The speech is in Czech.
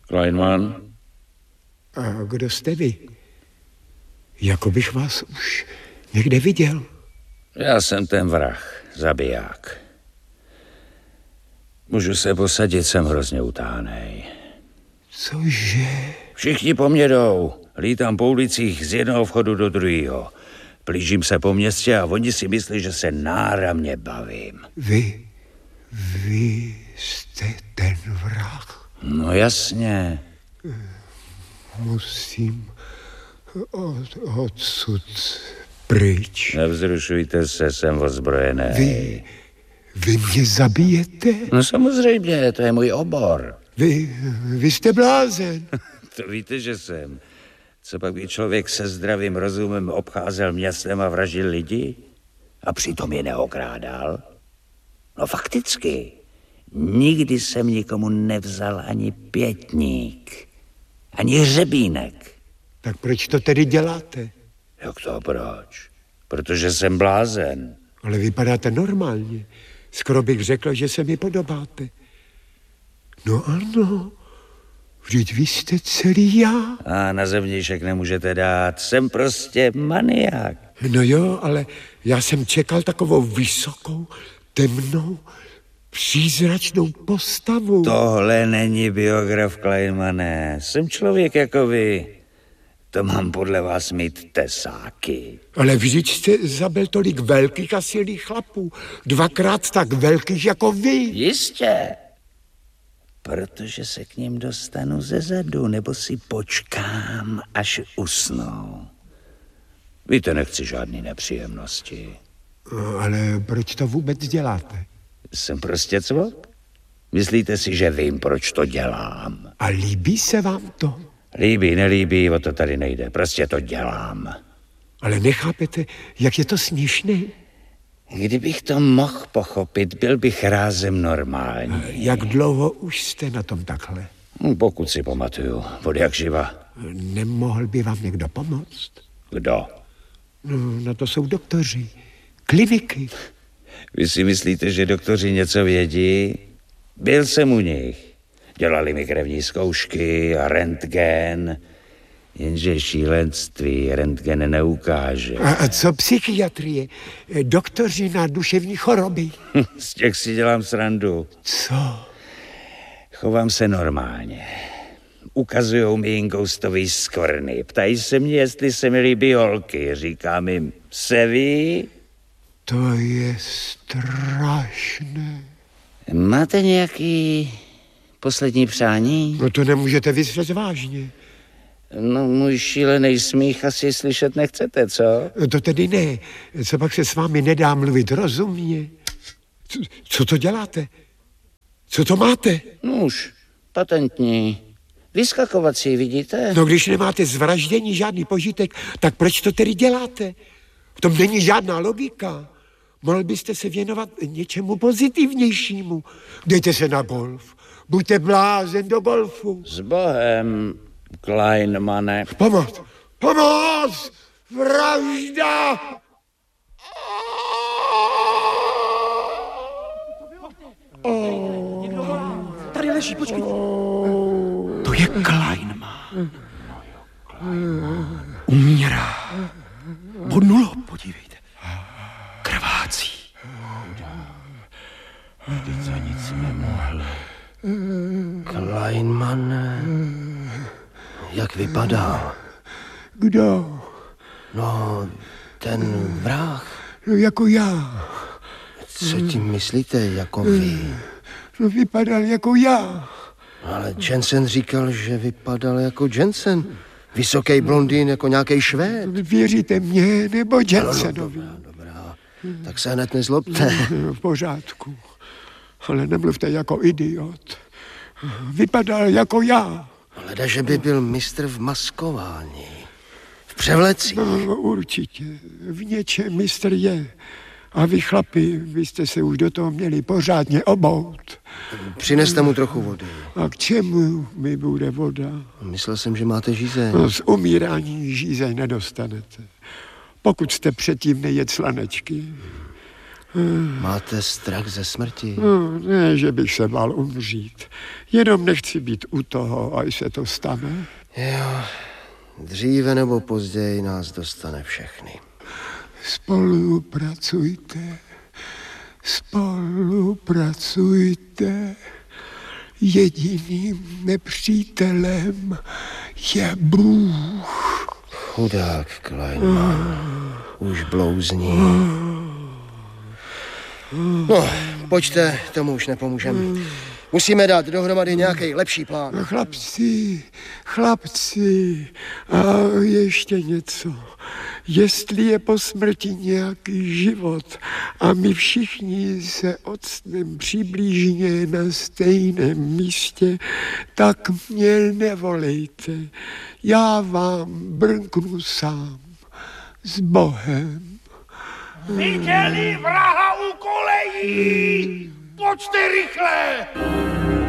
Kleinman? A kdo jste vy? Jako bych vás už někde viděl. Já jsem ten vrah, zabiják. Můžu se posadit, jsem hrozně utánej. Cože? Všichni po mně jdou. Lítám po ulicích z jednoho vchodu do druhého. Plížím se po městě a oni si myslí, že se náramně bavím. Vy jste ten vrah. No jasně. Musím odsud pryč. Nevzrušujte se, jsem ozbrojený. Vy mě zabijete? No samozřejmě, to je můj obor. Vy jste blázen. To víte, že jsem. Co pak by člověk se zdravým rozumem obcházel městem a vraždil lidi? A přitom je neokrádal? No fakticky. Nikdy jsem nikomu nevzal ani pětník. Ani hřebínek. Tak proč to tedy děláte? Jak to proč? Protože jsem blázen. Ale vypadáte normálně. Skoro bych řekl, že se mi podobáte. No ano, vždyť vy jste celý já. A na zevnějšek nemůžete dát. Jsem prostě maniak. No jo, ale já jsem čekal takovou vysokou, temnou, přízračnou postavu. Tohle není biograf, Kleinmane. Jsem člověk jako vy. To mám podle vás mít tesáky. Ale vždyť jste zabil tolik velkých a silných chlapů. 2krát tak velkých jako vy. Jistě. Protože se k ním dostanu zezadu, nebo si počkám, až usnou. Víte, nechci žádný nepříjemnosti. No, ale proč to vůbec děláte? Jsem prostě cvok. Myslíte si, že vím, proč to dělám? A líbí se vám to? Líbí, nelíbí, o to tady nejde. Prostě to dělám. Ale nechápete, jak je to směšné? Kdybych to mohl pochopit, byl bych rázem normální. Jak dlouho už jste na tom takhle? Pokud si pamatuju, od jak živa. Nemohl by vám někdo pomoct? Kdo? No, na to jsou doktoři. Kliniky. Vy si myslíte, že doktoři něco vědí? Byl jsem u nich. Dělali mi krevní zkoušky a rentgen. Jenže šílenství rentgen neukáže. A co psychiatrie? Doktoři na duševní choroby. Z těch si dělám srandu. Co? Chovám se normálně. Ukazujou mi inkoustový skvrny. Ptají se mě, jestli se mi líbí holky. Říkám jim, se ví? To je strašné. Máte nějaký poslední přání? No to nemůžete vysvět vážně. No, můj šílený smích asi slyšet nechcete, co? To tedy ne. Co pak se s vámi nedá mluvit rozumně? Co to děláte? Co to máte? No už, patentní. Vyskakovací, vidíte? No když nemáte z vraždění žádný požitek, tak proč to tedy děláte? V tom není žádná logika. Mohl byste se věnovat něčemu pozitivnějšímu. Dejte se na golf. Buďte blázen do golfu. S Bohem, Kleinmane. Pomoc! Pomoc! Vražda! Tady leží, počkejte. To je Kleinman. Umírá. Bodnulo, podívejte. Krvácí. Vždyť za nic nemohl. Kleinmane. Jak vypadá? Kdo? No, ten vrah. No jako já. Co tím myslíte, jako vy? No vypadal jako já. Ale Jensen říkal, že vypadal jako Jensen. Vysoký blondýn jako nějaký Švéd. Věříte mě nebo Jensenovi? Dobrá. Tak se hned nezlobte. V pořádku. Ale nemluvte jako idiot. Vypadal jako já. Leda, že by byl mistr v maskování. V převlecích. No, určitě. V něčem mistr je. A vy chlapi, vy jste se už do toho měli pořádně obout. Přineste mu trochu vody. A k čemu mi bude voda? Myslel jsem, že máte žízeň. No, z umírání žízeň nedostanete. Pokud jste předtím nejedl slanečky. Máte strach ze smrti? Ne, že bych se bál umřít. Jenom nechci být u toho, až se to stane. Jo, dříve nebo později nás dostane všechny. Spolupracujte. Spolupracujte. Jediným nepřítelem je Bůh. Chudák Kleinman. Už blouzní. No, pojďte, tomu už nepomůžeme. Musíme dát dohromady nějaký lepší plán. Chlapci, a ještě něco. Jestli je po smrti nějaký život a my všichni se octneme přibližně na stejném místě, tak mě nevolejte. Já vám brnknu sám. S Bohem. Viděli vraha u kolejí! Pojďte rychle!